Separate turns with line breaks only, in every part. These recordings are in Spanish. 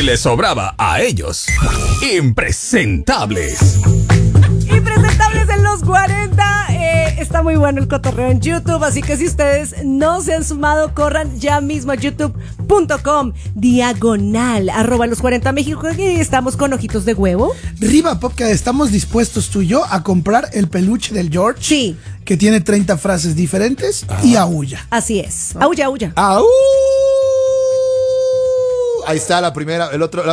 Y les sobraba a ellos. Impresentables.
Impresentables en los 40. Está muy bueno el cotorreo en YouTube, así que si ustedes no se han sumado, corran ya mismo a youtube.com /los40 México, y estamos con ojitos de huevo.
Riva Podcast, estamos dispuestos tú y yo a comprar el peluche del George.
Sí.
Que tiene 30 frases diferentes y aúlla.
Así es. Aulla, aulla.
¡Aú! Ahí está la primera. El otro.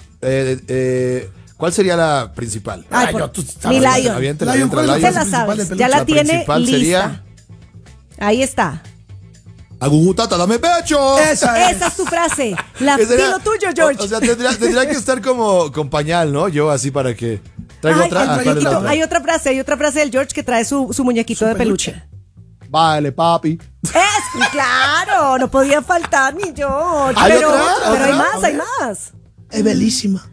¿Cuál sería la principal?
Ay,
Ay,
por-
no, tú
mi
sabes.
Lion.
Aviéntala,
Lion,
aviéntala,
¿cuál es
Ya
la
Lion.
la
principal del
sabes,
peluche?
ya la
La
tiene
principal
lista.
sería-
Ahí está.
Agugutata, dame pecho.
Esa es.
Esa es tu frase. La
Ese era-
lo tuyo, George.
O sea, tendría que estar como con pañal, ¿no? Yo así para que. Traigo
Ay,
otra.
hay,
¿Cuál es la
muñequito,
otra?
hay otra frase del George que trae su muñequito
Su
de peluche.
Vale, papi.
Es claro, no podía faltar mi George.
¿Hay
Pero,
otra?
pero hay
¿Otra?
más, hay más.
Es belísima.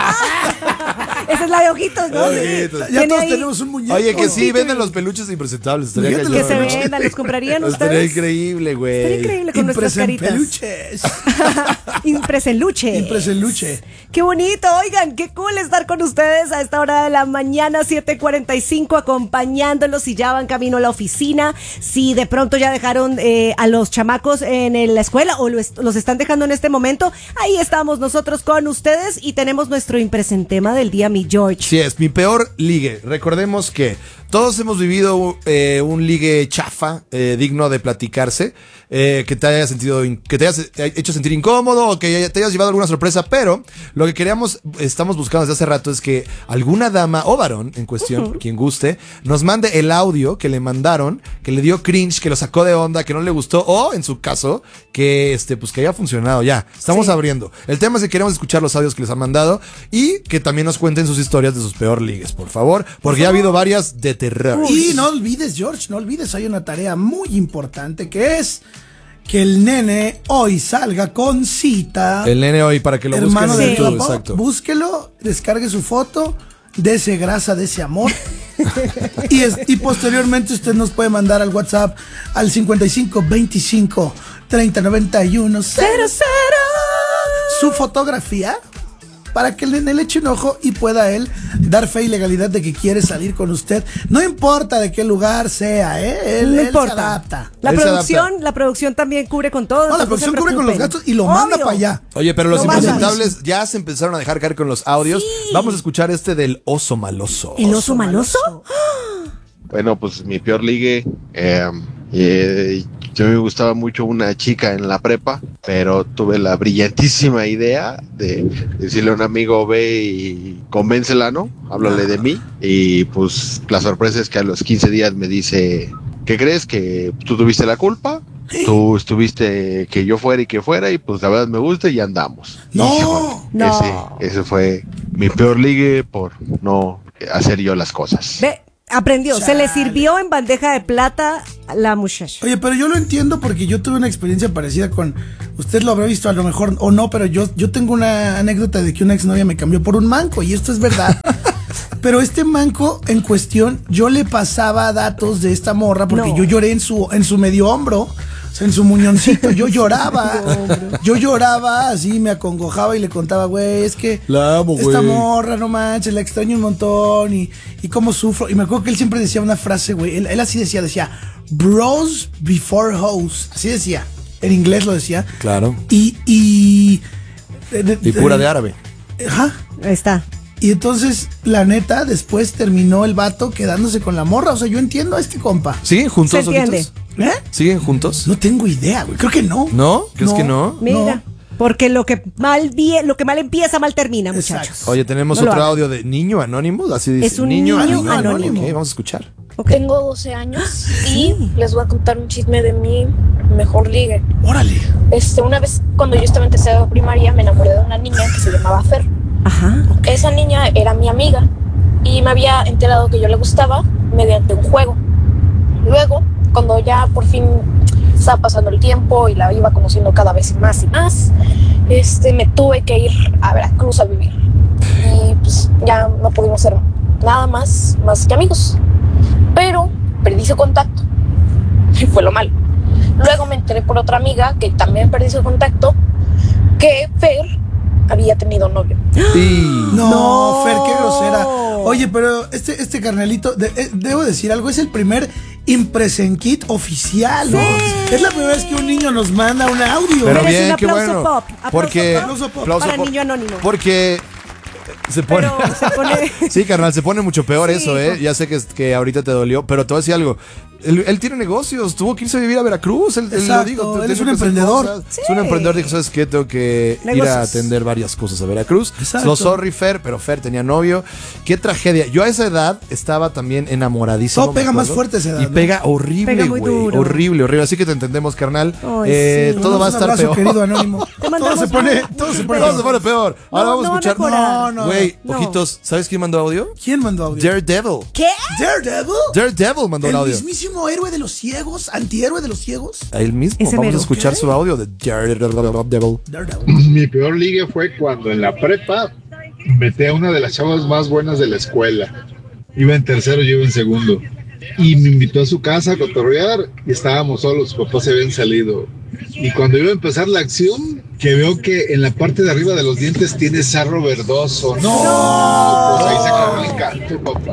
Esa es la de ojitos, ¿no?
Ojitos.
Ya
Tiene
todos
ahí-
tenemos un muñeco.
Oye, que sí, venden los peluches impresentables. Estaría
Fíjate
Que
cañón,
se
¿no?
vendan, ¿los comprarían
Estaría
ustedes?
increíble, güey.
Estaría increíble con nuestras caritas.
Peluches.
Impresenluche.
Impresenluche.
Qué bonito, oigan, qué cool estar con ustedes a esta hora de la mañana, 7:45, acompañándolos si ya van camino a la oficina, si de pronto ya dejaron a los chamacos en la escuela o los están dejando en este momento, ahí estamos nosotros con ustedes y tenemos nuestro impresentema del día, mi George.
Sí, es mi peor ligue. Recordemos que todos hemos vivido un ligue chafa, digno de platicarse, que te haya que te hayas hecho sentir incómodo o que te hayas llevado alguna sorpresa, pero lo que estamos buscando desde hace rato es que alguna dama o varón en cuestión, quien guste, nos mande el audio que le mandaron, que le dio cringe, que lo sacó de onda, que no le gustó, o en su caso, que pues que haya funcionado ya. Estamos abriendo. El tema es que queremos escuchar los audios que les han mandado y que también nos cuenten sus historias de sus peor ligues, por favor, porque ya ha habido varias de terror.
Y no olvides, George, no olvides, hay una tarea muy importante que es que el nene hoy salga con cita.
El nene hoy, para que lo busquen
Hermano
en
de
YouTube,
Riva Pop,
exacto.
búsquelo, descargue su foto, dese grasa, dese amor. y posteriormente usted nos puede mandar al WhatsApp al 55 25 30 91 00 su fotografía para que el nene le eche un ojo y pueda él dar fe y legalidad de que quiere salir con usted. No importa de qué lugar sea, él,
No
él
importa.
se adapta.
La
Él se
producción también cubre con todo.
No, la
entonces
producción
se
cubre con los
preocupen.
gastos y lo manda
Obvio.
para allá.
Oye, pero los
Lo mandas.
impresentables ya se empezaron a dejar caer con los audios.
Sí.
Vamos a escuchar este del oso maloso.
¿El oso maloso?
Bueno, pues mi peor ligue, yo me gustaba mucho una chica en la prepa, pero tuve la brillantísima idea de decirle a un amigo, ve y convéncela, ¿no? Háblale de mí. Y pues la sorpresa es que a los 15 días me dice, ¿qué crees? Que tú tuviste la culpa, tú estuviste que yo fuera y que fuera, y pues la verdad me gusta y andamos.
No.
Híjole,
No.
ese fue mi peor ligue por no hacer yo las cosas.
Ve, aprendió, se le sirvió en bandeja de plata a la muchacha.
Oye, pero yo lo entiendo porque yo tuve una experiencia parecida con... Usted lo habrá visto a lo mejor o no, pero yo tengo una anécdota de que una exnovia me cambió por un manco y esto es verdad. Pero este manco en cuestión, yo le pasaba datos de esta morra porque
No.
yo lloré en su medio hombro, o sea, en su muñoncito, yo lloraba. Yo lloraba así, me acongojaba y le contaba, güey, es que
La amo,
esta
güey.
morra, no manches, la extraño un montón y cómo sufro. Y me acuerdo que él siempre decía una frase, güey, él así decía, bros before hoes, así decía, en inglés lo decía.
Claro.
Y
pura de árabe.
Ajá.
Ahí está.
Y entonces, la neta, después terminó el vato quedándose con la morra. O sea, yo entiendo a este compa.
¿Siguen juntos,
Se entiende.
ojitos?
¿Eh?
¿Siguen juntos?
No tengo idea, güey. Creo que no.
¿No? ¿Crees que no?
Mira, porque lo que mal empieza, mal termina, muchachos.
Exacto.
Oye, tenemos
No lo
otro
hagan.
audio de niño anónimo, así dice.
Es un niño anónimo.
Ok, vamos a escuchar.
Ok.
Tengo 12 años y les voy a contar un chisme de mi mejor ligue.
Órale.
Una vez cuando yo estaba en tercero de primaria me enamoré de una niña que se llamaba Fer.
Ajá.
Esa niña era mi amiga y me había enterado que yo le gustaba mediante un juego. Luego, cuando ya por fin estaba pasando el tiempo y la iba conociendo cada vez más y más, me tuve que ir a Veracruz a vivir. Y pues ya no pudimos ser nada más que amigos. Pero perdí su contacto. Y fue lo malo. Luego me enteré por otra amiga que también perdí su contacto, que Fer había tenido novio.
No,
No.
Fer, qué grosera. Oye, pero este carnalito, debo decir algo, es el primer Impresen Kit oficial, ¿no?
Sí.
Es la primera vez que un niño nos manda un audio.
Pero
Merece
bien,
un
qué
aplauso
bueno.
pop,
Porque
aplauso pop
aplauso
para el
pop.
niño anónimo.
Porque se pone.
Pero se pone...
Sí, carnal, se pone mucho peor
Sí,
eso, ¿eh? Ya sé que ahorita te dolió, pero te voy a decir algo. Él tiene negocios, tuvo que irse a vivir a Veracruz. Él lo
Exacto,
digo.
él es
tengo
un
que hacer
emprendedor.
cosas.
Sí.
Es un emprendedor, dijo, ¿sabes qué? Tengo que ir a
Negocios.
atender varias cosas a Veracruz.
Exacto.
Lo sorry, Fer, pero Fer tenía novio. Qué tragedia. Yo a esa edad estaba también enamoradísimo.
Todo pega
me
más
acuerdo.
fuerte a esa edad,
Y
¿no?
pega horrible,
Pega muy
güey.
duro.
Horrible, horrible. Así que te entendemos, carnal.
Ay, sí.
Todo va a
Un
estar
abrazo,
peor.
querido anónimo.
Te
Todo
mandamos
se pone,
un-
todo se pone.
Todo se pone peor. Ahora
No,
vamos a
no van a
escuchar.
mejorar.
No.
Güey,
No.
ojitos, ¿sabes quién mandó audio?
¿Quién mandó audio?
Daredevil.
¿Qué?
Daredevil.
Daredevil mandó un
El
audio.
mismísimo héroe de los ciegos, antihéroe de los ciegos.
A él mismo.
Ese
Vamos
mero.
a escuchar su audio de Daredevil.
Daredevil.
Mi peor ligue fue cuando en la prepa metí a una de las chavas más buenas de la escuela. Iba en tercero, yo iba en segundo. Y me invitó a su casa a cotorrear y estábamos solos, sus papás se habían salido. Y cuando iba a empezar la acción, que veo que en la parte de arriba de los dientes tiene sarro verdoso. ¡No! Pues ahí se acabó el encanto, papá.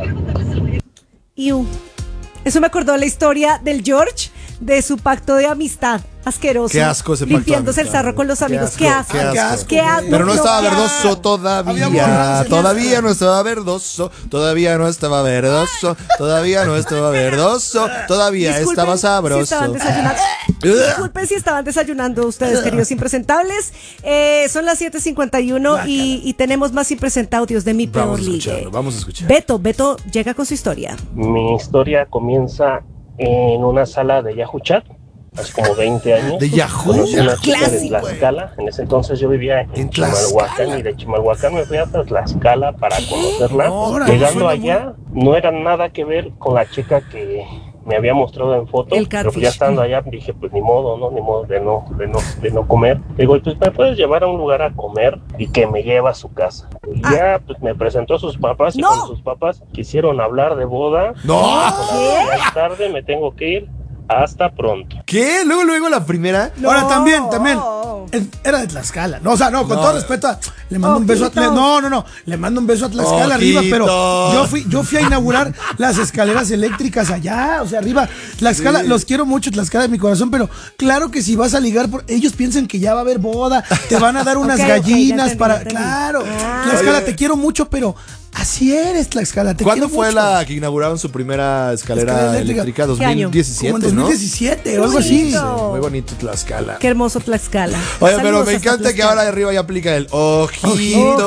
Iu. Eso me acordó la historia del George de su pacto de amistad. Asqueroso.
Qué asco ese pacto de
Limpiándose el
amistad.
sarro con los
Qué
amigos.
asco,
Qué asco.
qué asco.
Qué asco.
Qué asco.
Pero no estaba
qué
verdoso
asco.
Había
todavía.
borras,
Todavía no estaba verdoso. Todavía no estaba verdoso. Todavía no estaba verdoso. Todavía
Disculpen
estaba
si
sabroso.
estaban desayunando. Disculpen si estaban desayunando ustedes, queridos impresentables. Son las 7:51 y tenemos más impresentaudios de mi peor
Vamos a
ligue.
escucharlo, vamos a escuchar.
Beto llega con su historia.
Mi historia comienza en una sala de Yahoo Chat, hace como 20 años.
De Yahoo.
Conocí a una chica de
Clásico.
Tlaxcala. En ese entonces yo vivía en
En
Chimalhuacán
Tlaxcala.
y de Chimalhuacán me fui hasta Tlaxcala para conocerla.
Órale,
Llegando
suena
allá, no era nada que ver con la chica que me había mostrado en foto,
El
pero pues
catfish.
ya estando allá dije, pues ni modo, ¿no? Ni modo de no comer. Digo, pues me puedes llevar a un lugar a comer y que me lleva a su casa. Y ya pues me presentó a sus papás y
No.
con sus papás quisieron hablar de boda.
No.
Más tarde me tengo que ir. Hasta pronto.
¿Qué? Luego la primera.
Ahora también. Era de Tlaxcala. No, o sea, no, con todo respeto. Le mando un beso a Tlaxcala. No. Le mando un beso a Tlaxcala arriba, pero yo fui a inaugurar las escaleras eléctricas allá. O sea, arriba. Tlaxcala, los quiero mucho, Tlaxcala de mi corazón, pero claro que si vas a ligar, ellos piensan que ya va a haber boda, te van a dar unas
Ok,
gallinas
ya entendí,
para.
ya entendí.
Claro.
Ah.
Tlaxcala,
Oye.
te quiero mucho, pero así eres, Tlaxcala. Te
¿Cuándo
quiero
fue
mucho.
la que inauguraron su primera escalera
Escalera eléctrica?
eléctrica?
¿Qué año?
2017,
Como en
¿no?
2017 o algo así.
bonito.
Muy bonito Tlaxcala.
Qué hermoso Tlaxcala.
Oye, pero
Saludos
me
hasta
encanta que
Tlaxcala.
ahora de arriba ya aplica el ojitos.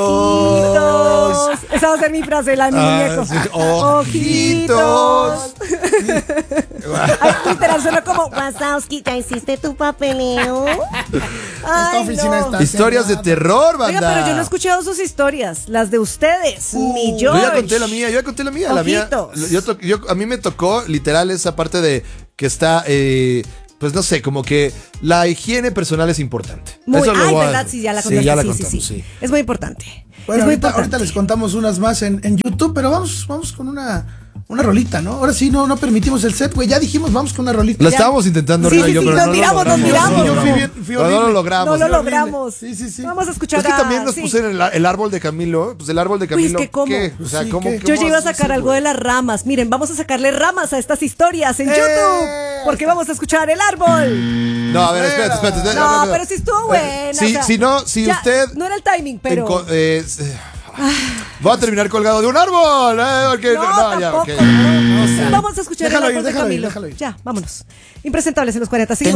Ojitos. Esa va a ser mi frase, la de mi muñeco.
Sí, ojitos.
Ay, literal, suena como Wazowski, ¿ya hiciste tu papeleo?
Esta oficina está
Historias de
cerrada.
terror, banda.
Oiga, pero yo no he escuchado sus historias, las de ustedes, mi
Yo
George.
ya conté la mía, La mía,
Ojitos.
a mí me tocó literal esa parte de que está, pues no sé, como que la higiene personal es importante.
Muy,
Eso lo
ay,
voy a-
verdad, sí, ya la contaste,
ya la
sí,
contamos,
sí. Es muy importante.
Bueno,
es muy
ahorita
importante.
les contamos unas más en YouTube, pero vamos con una rolita, ¿no? Ahora sí, no permitimos el set, güey. Ya dijimos, vamos con una rolita.
Lo
Ya.
estábamos intentando,
Sí,
Rina y
sí,
yo,
sí,
pero
nos
no lo
miramos, nos
logramos.
miramos.
Yo fui bien,
Pero no
horrible.
lo logramos.
No lo
horrible.
logramos.
Sí.
Vamos a escuchar
Es que también nos
sí.
pusieron el árbol de Camilo. Pues el árbol de
Uy,
Camilo.
es que ¿cómo?
¿qué? O sea,
Sí,
¿cómo?
¿qué?
Yo ya iba a
así,
sacar algo
güey?
de las ramas. Miren, vamos a sacarle ramas a estas historias en YouTube. Porque vamos a escuchar el árbol.
No, a ver, espérate.
No, pero sí estuvo buena.
Sí,
o sea,
si
ya,
usted.
No era el timing, pero.
Voy a terminar colgado de un árbol. Porque,
No,
ya,
tampoco.
ok.
Vamos a escuchar
Déjalo
el árbol
ir,
de
déjalo ir,
Camilo.
déjalo ir.
Ya, vámonos. Impresentables en los 40. Seguimos